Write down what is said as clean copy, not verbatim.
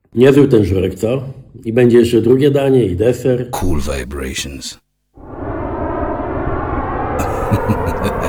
Niezły ten żurek, co? I będzie jeszcze drugie danie i deser. Cool vibrations.